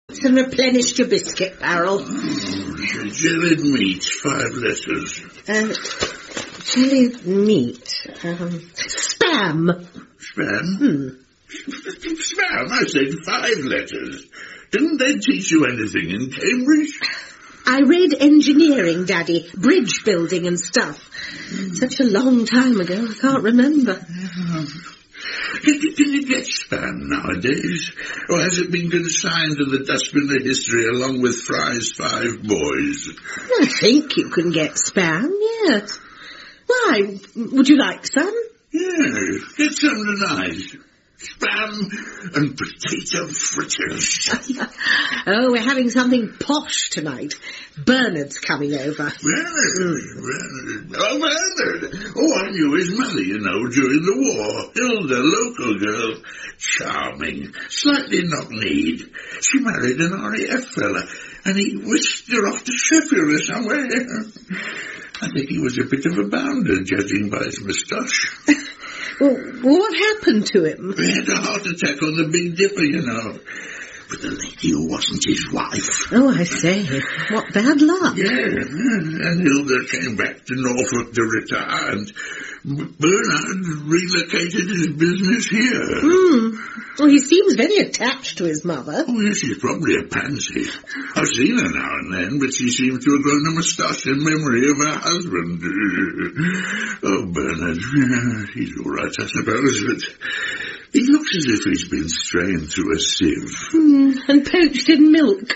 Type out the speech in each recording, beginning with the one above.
And replenished your biscuit barrel. Jellied meat, 5 letters. Jellied meat. Spam. Spam? Spam? I said 5 letters. Didn't they teach you anything in Cambridge? I read engineering, Daddy. Bridge building and stuff. Such a long time ago, I can't remember. Can you get spam nowadays? Or has it been consigned to the dustbin of history along with Fry's 5 boys? I think you can get spam, yes. Why? Would you like some? Yes, get some tonight. Spam and potato fritters. Oh, we're having something posh tonight. Bernard's coming over. Bernard. Oh, Bernard. Oh, I knew his mother, you know, during the war. Hilda, local girl. Charming. Slightly knock-kneed. She married an RAF fella, and he whisked her off to Sheffield or somewhere. I think he was a bit of a bounder, judging by his moustache. Well, what happened to him? He had a heart attack on the Big Dipper, you know. But the lady who wasn't his wife. Oh, I say. What bad luck. Yeah, and Hilda came back to Norfolk to retire, and Bernard relocated his business here. Well, he seems very attached to his mother. Oh, yes, she's probably a pansy. I've seen her now and then, but she seems to have grown a moustache in memory of her husband. Oh, Bernard, he's all right, I suppose, but he looks as if he's been strained through a sieve. And poached in milk.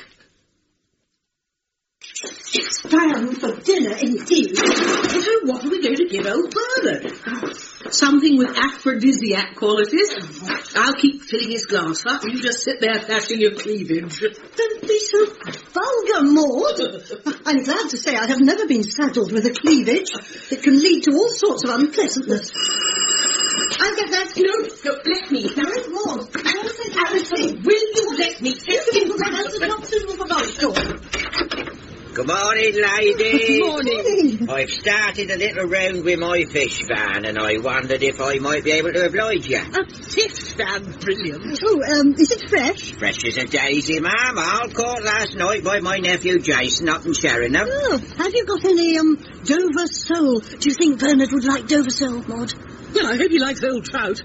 Spam for dinner, indeed. So what are we going to give old Bernard? Something with aphrodisiac qualities. I'll keep filling his glass up. You just sit there flashing your cleavage. Don't be so vulgar, Maud. I'm glad to say I have never been saddled with a cleavage. It can lead to all sorts of unpleasantness. I'll get that. No, let me. No, Maud. I also Alison, will you let me? That's not suitable for my store. Good morning, ladies. Good morning. I've started a little round with my fish van, and I wondered if I might be able to oblige you. A fish van, brilliant. Oh, is it fresh? Fresh as a daisy, ma'am. All caught last night by my nephew Jason up in Sheringham. Oh, have you got any, Dover sole? Do you think Bernard would like Dover sole, Maud? Well, I hope he likes old trout.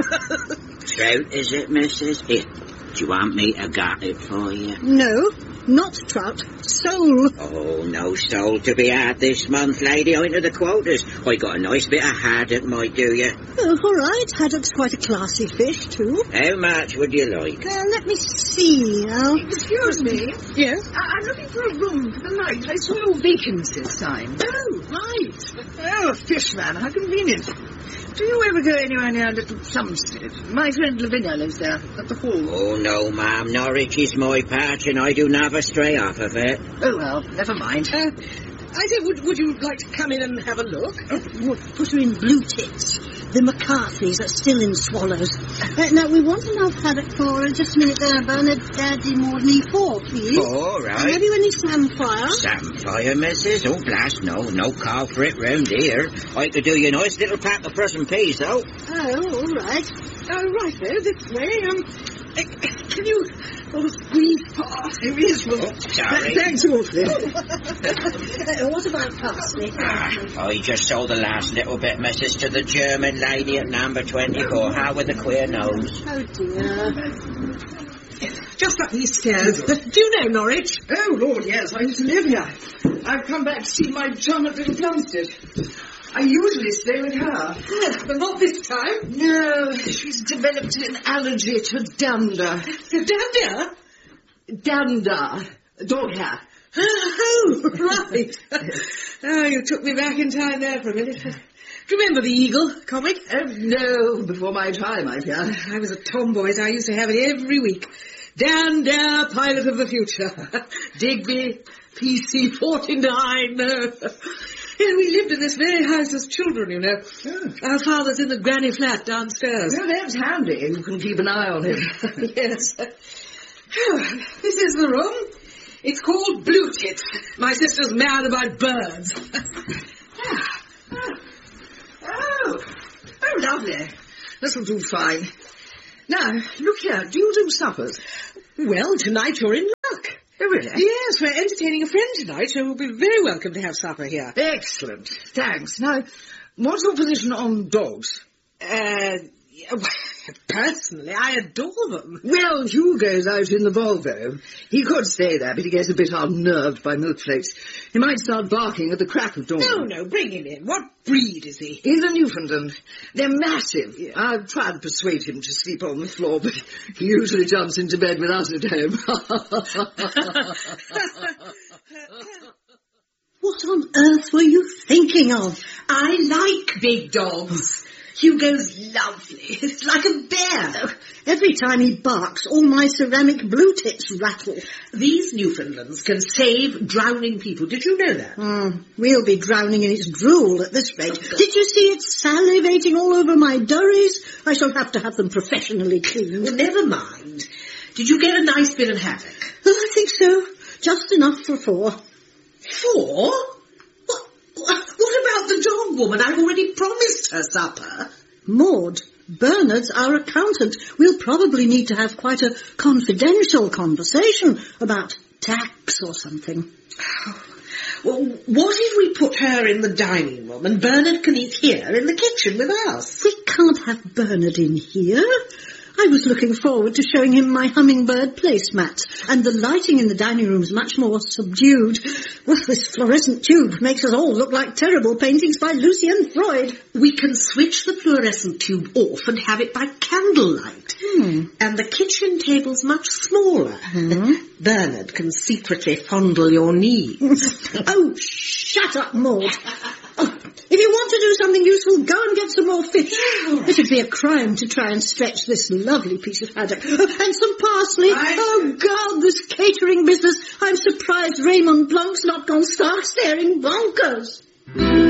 Trout, is it, missus? Here, do you want me to gut it for you? No, not trout. Sole. Oh, no sole to be had this month, lady. I'm to the quotas. I got a nice bit of haddock, might do you. Oh, all right. Haddock's quite a classy fish, too. How much would you like? Let me see now. Excuse me. Yes? I'm looking for a room for the night. I saw your vacancies sign. Oh, right. Oh, a fish man. How convenient. Do you ever go anywhere near Little Plumstead? My friend Lavinia lives there, at the hall. Oh, no, ma'am. Norwich is my patch, and I do never stray off of it. Oh, well, never mind. I said, would you like to come in and have a look? Put her in Blue Tits. The McCarthy's are still in Swallows. Now, we want enough haddock for just a minute there, Bernard. Daddy, Maud, me 4, please. All right. Have you any samphire? Samphire, missus? Oh, blast, no call for it round here. I could do you a nice little pack of Prussian peas, though. Oh, all right. Right there, this way. Can you squeeze past him? Oh, sorry. Thanks awfully. What about parsley? I just sold the last little bit, missus, to the German lady at number 24. How with the queer nose? Oh, dear. Just up these stairs. Do you know Norwich? Oh, Lord, yes. I used to live here. I've come back to see my chum at Little Plumstead. I usually stay with her. But not this time. No, she's developed an allergy to dander. Dander? Dander. Dog hair. Oh, right. Oh, you took me back in time there for a minute. Do you remember the Eagle comic? Oh, no, before my time, I fear. I was a tomboy, so I used to have it every week. Dander, pilot of the future. Digby, PC-49. And we lived in this very house as children, you know. Oh. Our father's in the granny flat downstairs. Well, that's handy. You can keep an eye on him. Yes. This is the room. It's called Blue Tits. My sister's mad about birds. Oh, lovely. This will do fine. Now, look here. Do you do suppers? Well, tonight you're in Oh, really? Yes, we're entertaining a friend tonight, so we'll be very welcome to have supper here. Excellent. Thanks. Now, what's your position on dogs? Personally, I adore them. Well, Hugo's out in the Volvo. He could stay there, but he gets a bit unnerved by milkflakes. He might start barking at the crack of dawn. No, bring him in. What breed is he? He's a Newfoundland. They're massive. I've tried to persuade him to sleep on the floor, but he usually jumps into bed with us at home. What on earth were you thinking of? I like big dogs. Hugo's lovely. It's like a bear. Every time he barks, all my ceramic blue tits rattle. These Newfoundlands can save drowning people. Did you know that? We'll be drowning in its drool at this rate. Did you see it salivating all over my durries? I shall have to have them professionally cleaned. Well, never mind. Did you get a nice bit of haddock? Oh, I think so. Just enough for 4. 4? What about the dog woman? I've already promised her supper. Maud, Bernard's our accountant. We'll probably need to have quite a confidential conversation about tax or something. Well, what if we put her in the dining room and Bernard can eat here in the kitchen with us? We can't have Bernard in here. I was looking forward to showing him my hummingbird placemat, and the lighting in the dining room's much more subdued. Well, this fluorescent tube makes us all look like terrible paintings by Lucian Freud. We can switch the fluorescent tube off and have it by candlelight. And the kitchen table's much smaller. Bernard can secretly fondle your knees. Oh, shut up, Maud. If you want to do something useful, go and get some more fish. It'd be a crime to try and stretch this lovely piece of haddock. And some parsley. Oh, God, this catering business. I'm surprised Raymond Blanc's not gone stark staring bonkers.